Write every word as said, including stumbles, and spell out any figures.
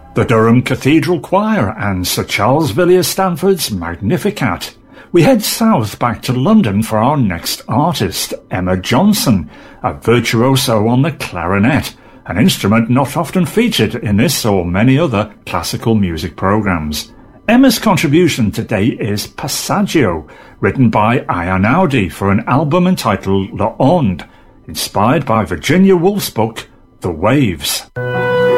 The Durham Cathedral Choir and Sir Charles Villiers-Stanford's Magnificat. We head south back to London for our next artist, Emma Johnson, a virtuoso on the clarinet, an instrument not often featured in this or many other classical music programmes. Emma's contribution today is Passaggio, written by Einaudi for an album entitled La Onde, inspired by Virginia Woolf's book, The Waves.